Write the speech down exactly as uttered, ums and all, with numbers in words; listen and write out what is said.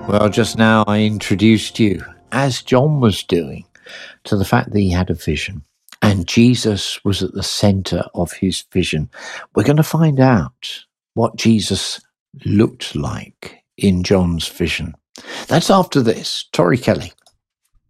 Well, just now I introduced you, as John was doing, to the fact that he had a vision. And Jesus was at the center of his vision. We're going to find out what Jesus looked like in John's vision. That's after this. Tori Kelly.